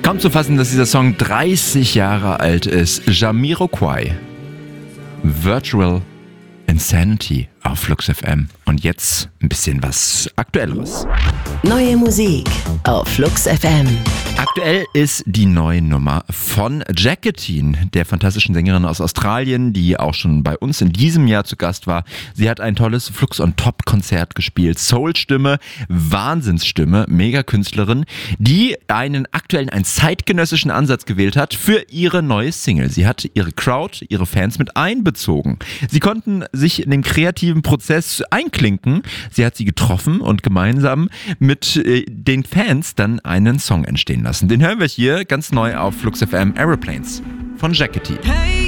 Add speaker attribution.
Speaker 1: Kaum zu fassen, dass dieser Song 30 Jahre alt ist. Jamiroquai. Virtual Insanity auf Flux FM. Und jetzt ein bisschen was Aktuelleres.
Speaker 2: Neue Musik auf Flux FM.
Speaker 1: Aktuell ist die neue Nummer von Jacqueline, der fantastischen Sängerin aus Australien, die auch schon bei uns in diesem Jahr zu Gast war. Sie hat ein tolles Flux on Top Konzert gespielt. Soul-Stimme, Wahnsinnsstimme, Mega-Künstlerin, die einen zeitgenössischen Ansatz gewählt hat für ihre neue Single. Sie hat ihre Crowd, ihre Fans mit einbezogen. Sie konnten sich in den kreativen Prozess einklinken. Sie hat sie getroffen und gemeinsam mit den Fans dann einen Song entstehen lassen. Den hören wir hier ganz neu auf Flux FM, Aeroplanes von Jacqueline.
Speaker 3: Hey.